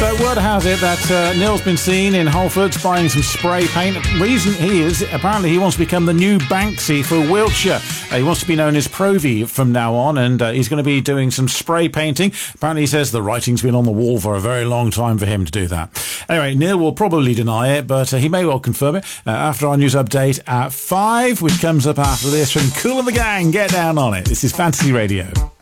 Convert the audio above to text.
So word has it that Neil's been seen in Halfords buying some spray paint. The reason apparently he wants to become the new Banksy for Wiltshire. He wants to be known as Provy from now on, and he's going to be doing some spray painting. Apparently he says the writing's been on the wall for a very long time for him to do that. Anyway, Neil will probably deny it, but he may well confirm it after our news update at 5, which comes up after this from Kool and the Gang. Get down on it. This is Fantasy Radio.